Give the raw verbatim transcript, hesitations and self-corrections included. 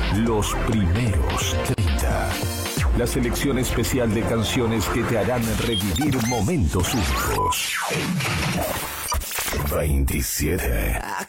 Los primeros treinta. La selección especial de canciones que te harán revivir momentos únicos. veintisiete.